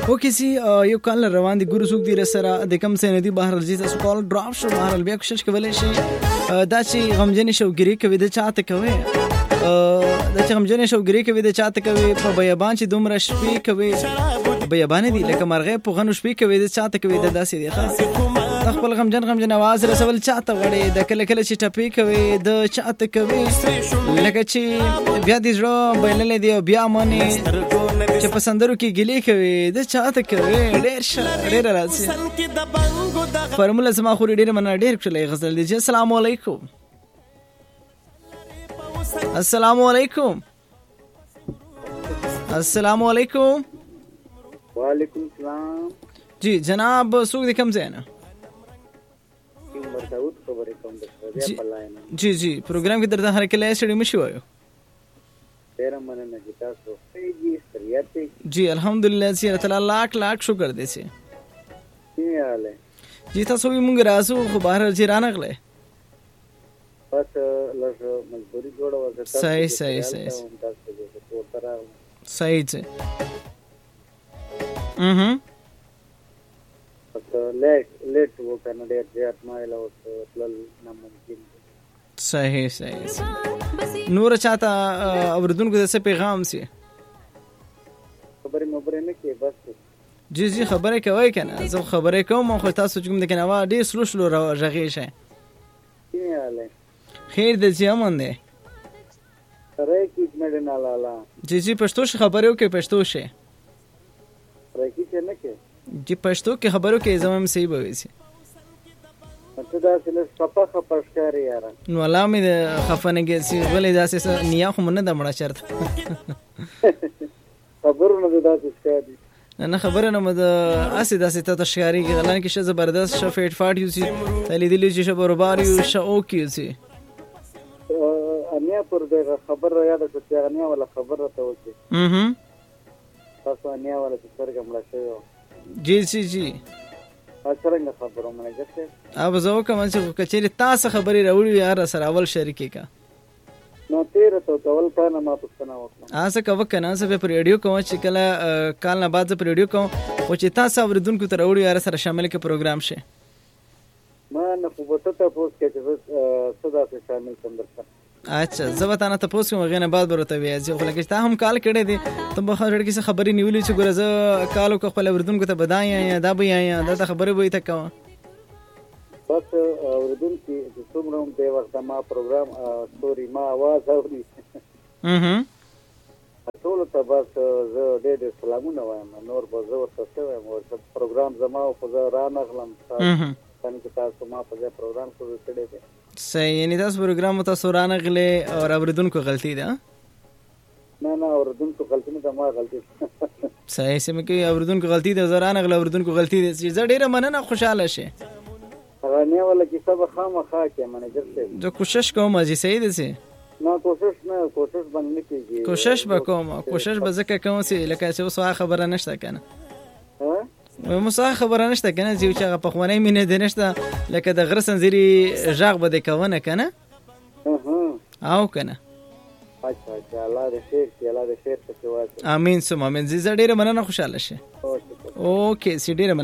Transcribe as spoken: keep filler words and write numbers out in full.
اوکې سي یو کال روان دي ګورو سوق دي رسره د کم سه ندي بهر الجی تاسو کال ډراپ شو بهر بیا کوشش کولای شي دا چې غمجن شوګری کوي د چاته کوي دا چې غمجن شوګری کوي د چاته کوي په بیابان چې دومره شپې کوي بیابان دي لکه مرغه په غنو شپې کوي د چاته کوي د داسې دی خاص خپل غمجن غمجن आवाज رسول چاته وړي د کله کله چې ټپي کوي د چاته کوي لکه چې بیا دې زړه بللې دی بیا مونږ چې پسندرو کې ګلې کوي د چاته کوي ډېر ډېر راځي فرموله سما خو ډېر من ډېر کړلې غزل دي السلام علیکم السلام علیکم السلام علیکم وعلیکم السلام جی جناب سوق دي کم زینا جی جی جی پروګرام کې درته هر کله سړی مشي وایو ډیر مننه چې تاسو پیږي ستریاتي جی الحمدلله سي تعالی لاک لاک شکر دې سي یاله جی تاسو یې مونږ راسو خو بهر چې رانغله بس لږ مجبوری جوړه وځه صحیح صحیح صحیح صحیح ده اها لیٹ لیٹ وہ کرنا ډیر زیات مایل او تل ناممکن صحیح صحیح نور چاته اوردونکو د څه پیغام سي خبرې مبرې نه کې بس جی جی خبرې کوي کنه زه خبرې کوم خو تاسو کوم د کنه وا ډیر سلو سلو راغی شي یاله خیر د ځمن ده سره کې مډنا لالا جی جی پښتو خبرې وکي پښتو شي راکی چې نه کې جی پښتو کې خبرو کې زموږ صحیح به وي ته دا سله صفه خپشکاري یار نو الله مې خفنه کې سی ولې داسې نیا خو منه د مړه چرته خبرونه د داسې ښکاري نه خبره نه مده اسې داسې ته تشکاری کې غلان کې شه زبردست شه فیټ فاټ یو سي تلې دلی چې شه برابر یو شه او کې سي انیا پر دې خبر یاد کړه انیا ولا خبر راته وکي اها تاسو انیا ولا څرګم لا شو جی جی جی څنګه خبرو مې ګټه اوب زه کوم چې کچېری تاسو خبري راوړي یار سره اول شریکي کا نو تیر ته کول کنه ما پښتنه وکړه اسه کو کنه سه په ریډیو کوم چې کله کال نه بعد په ریډیو کوم او چې تاسو اوردونکو ته راوړي یار سره شامل کې پروګرام شه ما نه په وته ته پوس کې چې صدا ته شامل کوم درته اچھا زبتا نه تاسو کوم غنه بعد ورته وی چې خو لکه تا هم کال کړي دي ته به خبرې کې خبرې نیولې چې ګورزه کالو کو خپل اوردونکو ته بدای یا دا به یا دا خبرې وې ته کوم بس اوردونکو چې څومره د وخت ما پروګرام ستوري ما आवाज اوري اها ټول ته بس زه ډېر سلامونه وایم نور به زه ورته وایم او پروګرام زما او زه را نغلم اها څنګه تاسو ما په پروګرام شروع کړی دی صحیح یعنی تاسو پروګرام تاسو را نغله او اوردونکو غلطی ده نه نه اوردونکو غلطی نه ده ما غلطی صحیح سم کې اوردونکو غلطی ده زرا نغله اوردونکو غلطی ده چې ډیره مننه خوشاله شي غنیه ولا کې سبا خامخا کې منیجر ته جو کوشش کوم چې صحیح ده سي نه کوشش نه کوشش باندې کېږي کوشش وکوم کوشش به زکه کوم سي لکه چې اوس خبره نشته کنه ها موسا خبره نشته کنه چې هغه په خوانې مینه د نشته لکه د غره سنځري ژغ بده کوونه کنه او کنه اچھا اچھا الله دې خیر کړي الله دې خیر ته واسه امين سم امين زی ډیره مننه خوشاله شه اوکې سي ډیره